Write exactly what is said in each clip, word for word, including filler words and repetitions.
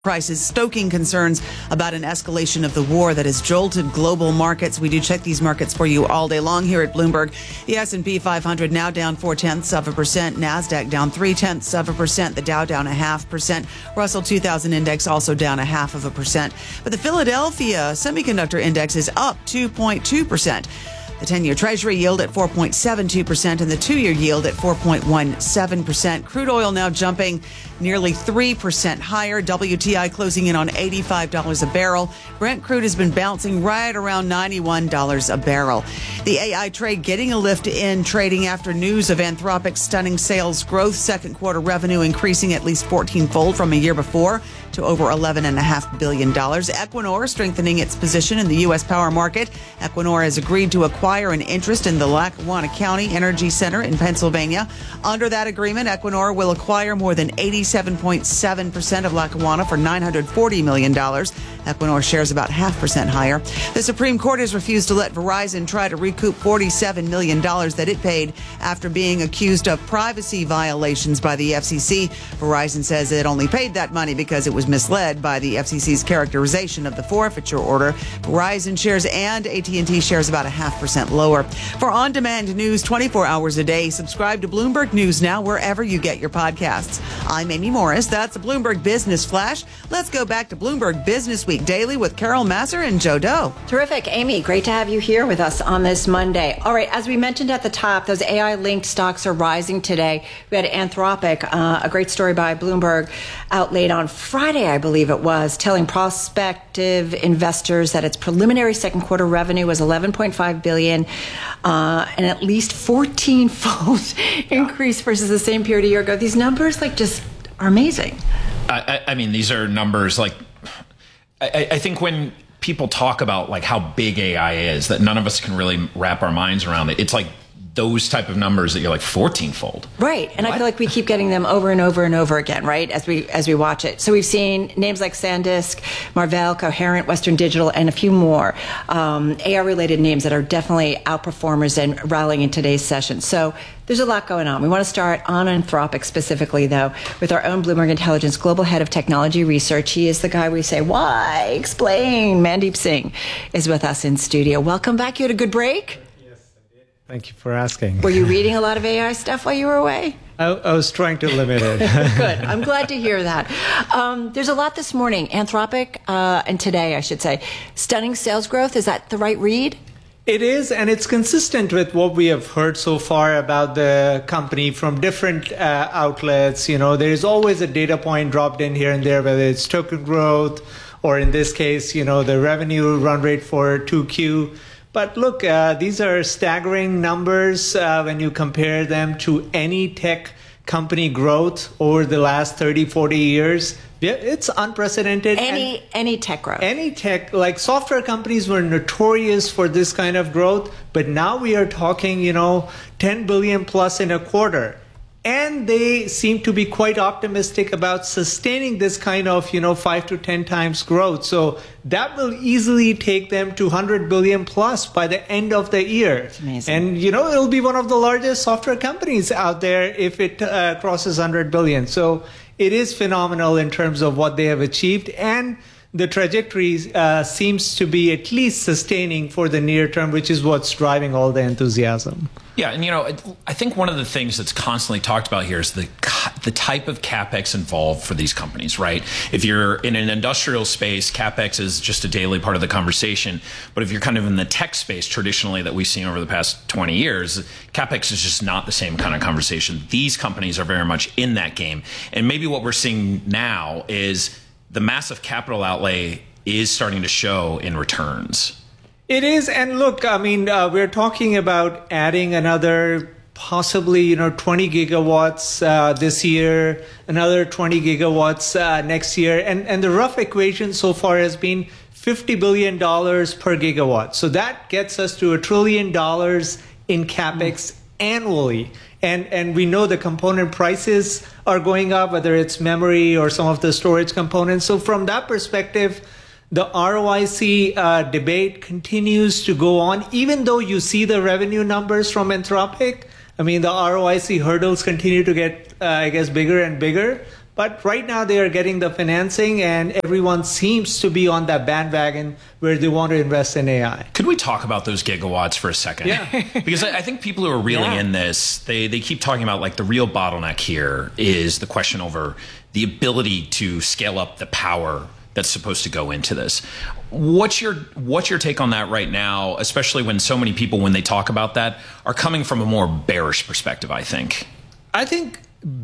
prices, stoking concerns about an escalation of the war that has jolted global markets. We do check these markets for you all day long here at Bloomberg. The S and P five hundred now down four tenths of a percent. NASDAQ down three tenths of a percent. The Dow down a half percent. Russell two thousand index also down a half of a percent. But the Philadelphia Semiconductor Index is up two point two percent. The ten-year Treasury yield at four point seven two percent and the two-year yield at four point one seven percent. Crude oil now jumping nearly three percent higher. W T I closing in on eighty-five dollars a barrel. Brent crude has been bouncing right around ninety-one dollars a barrel. The A I trade getting a lift in trading after news of Anthropic's stunning sales growth. Second quarter revenue increasing at least fourteen-fold from a year before to over eleven point five billion dollars. Equinor strengthening its position in the U S power market. Equinor has agreed to acquire an interest in the Lackawanna County Energy Center in Pennsylvania. Under that agreement, Equinor will acquire more than eighty-seven point seven percent of Lackawanna for nine hundred forty million dollars. Equinor shares about half percent higher. The Supreme Court has refused to let Verizon try to recoup forty-seven million dollars that it paid after being accused of privacy violations by the F C C. Verizon says it only paid that money because it was misled by the F C C's characterization of the forfeiture order. Verizon shares and A T and T shares about a half percent lower. For on-demand news twenty-four hours a day, subscribe to Bloomberg News Now wherever you get your podcasts. I'm Amy Morris. That's a Bloomberg Business Flash. Let's go back to Bloomberg Business Week Daily with Carol Masser and Joe Doe. Terrific. Amy, great to have you here with us on this Monday. All right, as we mentioned at the top, those A I-linked stocks are rising today. We had Anthropic, uh, a great story by Bloomberg out late on Friday, I believe it was, telling prospective investors that its preliminary second quarter revenue was eleven point five billion dollars, uh, and at least fourteen-fold increase versus the same period a year ago. These numbers, like, just are amazing. I, I mean, these are numbers like, I, I think when people talk about like how big A I is, that none of us can really wrap our minds around it. It's like those type of numbers that you're like fourteen-fold. Right. And what? I feel like we keep getting them over and over and over again, right, as we as we watch it. So we've seen names like SanDisk, Marvell, Coherent, Western Digital, and a few more um, A I-related names that are definitely outperformers and rallying in today's session. So there's a lot going on. We want to start on Anthropic specifically, though, with our own Bloomberg Intelligence Global Head of Technology Research. He is the guy we say, why? Explain. Mandeep Singh is with us in studio. Welcome back. You had a good break? Thank you for asking. Were you reading a lot of A I stuff while you were away? I, I was trying to limit it. Good. I'm glad to hear that. Um, there's a lot this morning. Anthropic, uh, and today, I should say. Stunning sales growth. Is that the right read? It is, and it's consistent with what we have heard so far about the company from different uh, outlets. You know, there's always a data point dropped in here and there, whether it's token growth or, in this case, you know, the revenue run rate for two Q. But look, uh, these are staggering numbers uh, when you compare them to any tech company growth over the last thirty, forty years. It's unprecedented. Any and any tech growth. Any tech, like software companies were notorious for this kind of growth, but now we are talking, you know, ten billion plus in a quarter. And they seem to be quite optimistic about sustaining this kind of, you know, five to ten times growth. So that will easily take them to one hundred billion plus by the end of the year. That's amazing. And, you know, it'll be one of the largest software companies out there if it uh, crosses one hundred billion. So it is phenomenal in terms of what they have achieved. And the trajectory uh, seems to be at least sustaining for the near term, which is what's driving all the enthusiasm. Yeah, and you know, I think one of the things that's constantly talked about here is the the type of CapEx involved for these companies, right? If you're in an industrial space, CapEx is just a daily part of the conversation. But if you're kind of in the tech space traditionally that we've seen over the past twenty years, CapEx is just not the same kind of conversation. These companies are very much in that game. And maybe what we're seeing now is the massive capital outlay is starting to show in returns. It is, and look, I mean, uh, we're talking about adding another possibly, you know, twenty gigawatts uh, this year, another twenty gigawatts uh, next year, and and the rough equation so far has been fifty billion dollars per gigawatt. So that gets us to a trillion dollars in CapEx mm. annually. And and we know the component prices are going up, whether it's memory or some of the storage components. So from that perspective, the R O I C uh, debate continues to go on, even though you see the revenue numbers from Anthropic. I mean, the R O I C hurdles continue to get, uh, I guess, bigger and bigger. But right now they are getting the financing, and everyone seems to be on that bandwagon where they want to invest in A I. Could we talk about those gigawatts for a second? Yeah. Because I I think people who are really Yeah. in this, they, they keep talking about like the real bottleneck here is the question over the ability to scale up the power that's supposed to go into this. What's your what's your take on that right now, especially when so many people, when they talk about that, are coming from a more bearish perspective, I think? I think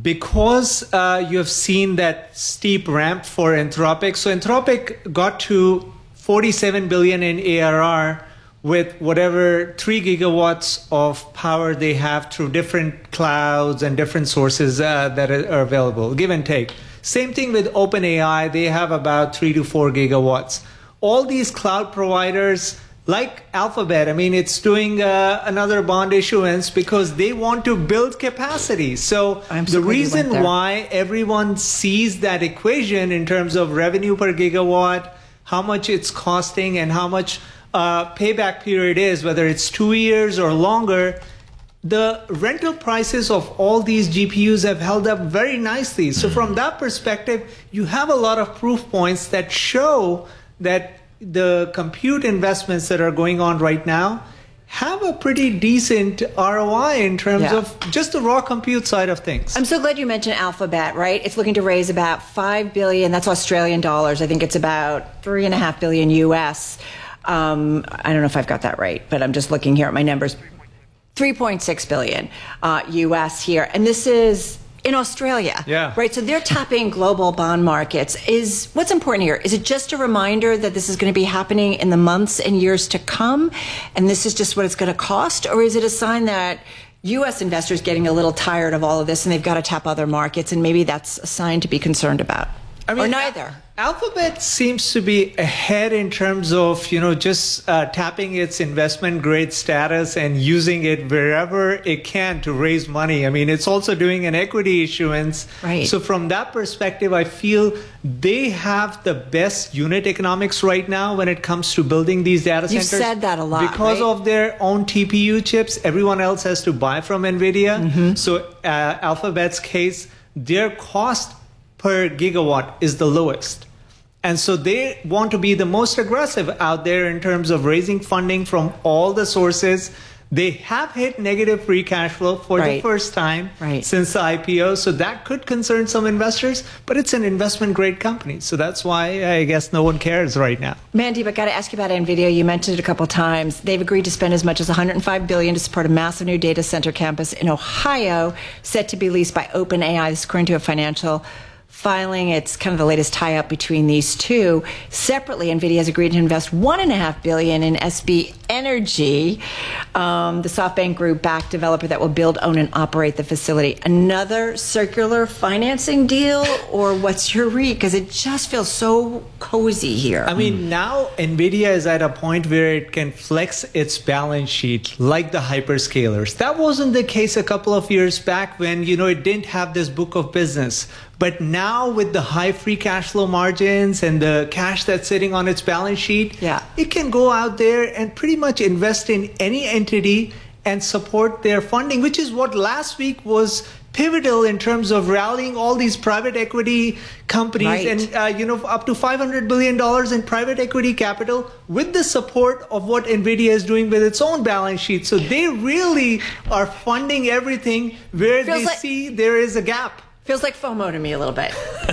because uh, you have seen that steep ramp for Anthropic. So Anthropic got to forty-seven billion in A R R with whatever three gigawatts of power they have through different clouds and different sources uh, that are available, give and take. Same thing with OpenAI. They have about three to four gigawatts. All these cloud providers, like Alphabet, I mean, it's doing uh, another bond issuance because they want to build capacity. So I'm so the glad you went reason there. why everyone sees that equation in terms of revenue per gigawatt, how much it's costing, and how much uh, payback period is, whether it's two years or longer, the rental prices of all these G P Us have held up very nicely. So from that perspective, you have a lot of proof points that show that the compute investments that are going on right now have a pretty decent R O I in terms Yeah. of just the raw compute side of things. I'm so glad you mentioned Alphabet, right? It's looking to raise about five billion. That's Australian dollars. I think it's about three and a half billion U S. Um, I don't know if I've got that right, but I'm just looking here at my numbers. three point six billion uh, U S here, and this is in Australia, Yeah. right? So they're tapping global bond markets. Is what's important here? Is it just a reminder that this is going to be happening in the months and years to come, and this is just what it's going to cost, or is it a sign that U S investors getting a little tired of all of this and they've got to tap other markets, and maybe that's a sign to be concerned about, I mean, or neither? Alphabet seems to be ahead in terms of, you know, just uh, tapping its investment grade status and using it wherever it can to raise money. I mean, it's also doing an equity issuance. Right. So from that perspective, I feel they have the best unit economics right now when it comes to building these data You've centers. said that a lot, Because right? of their own T P U chips, everyone else has to buy from NVIDIA. Mm-hmm. So uh, Alphabet's case, their cost per gigawatt is the lowest. And so they want to be the most aggressive out there in terms of raising funding from all the sources. They have hit negative free cash flow for Right. the first time Right. since the I P O. So that could concern some investors, but it's an investment grade company. So that's why I guess no one cares right now. Mandeep, I got to ask you about NVIDIA. You mentioned it a couple of times. They've agreed to spend as much as one hundred five billion dollars to support a massive new data center campus in Ohio, set to be leased by OpenAI. This is according to a financial filing. It's kind of the latest tie-up between these two. Separately, NVIDIA has agreed to invest one and a half billion in S B Energy, um, the SoftBank Group-backed developer that will build, own, and operate the facility. Another circular financing deal, or what's your read? Because it just feels so cozy here. I mean, now NVIDIA is at a point where it can flex its balance sheet like the hyperscalers. That wasn't the case a couple of years back when, you know, it didn't have this book of business. But now with the high free cash flow margins and the cash that's sitting on its balance sheet, Yeah. it can go out there and pretty much invest in any entity and support their funding, which is what last week was pivotal in terms of rallying all these private equity companies Right. and uh, you know, up to five hundred billion dollars in private equity capital with the support of what NVIDIA is doing with its own balance sheet. So they really are funding everything where Feels they like- see there is a gap. Feels like FOMO to me a little bit.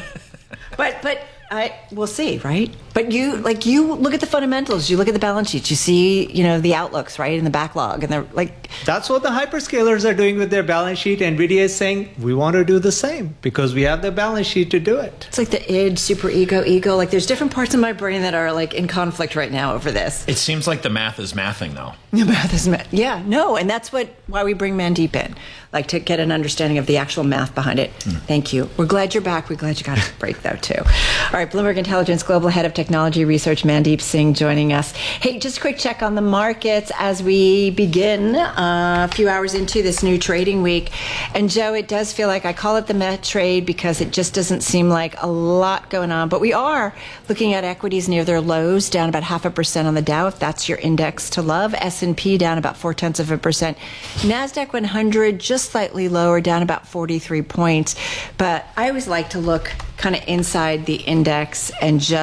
but but I we'll see, right? But you like you look at the fundamentals, you look at the balance sheets, you see, you know, the outlooks, right? And the backlog, and they're like That's what the hyperscalers are doing with their balance sheet. NVIDIA is saying, we want to do the same because we have the balance sheet to do it. it's like the id, super ego, ego. Like there's different parts of my brain that are like in conflict right now over this. It seems like the math is mathing, though. Yeah, no, and that's what why we bring Mandeep in, like to get an understanding of the actual math behind it. Mm. Thank you. We're glad you're back. We're glad you got a break though too. All right, Bloomberg Intelligence Global Head of Technology Research Mandeep Singh joining us. Hey, just a quick check on the markets as we begin. uh, a few hours into this new trading week. And Joe, it does feel like, I call it the Met trade because it just doesn't seem like a lot going on. But we are looking at equities near their lows, down about half a percent on the Dow, if that's your index to love. S and P down about four tenths of a percent. NASDAQ one hundred just slightly lower, down about forty-three points. But I always like to look kind of inside the index and just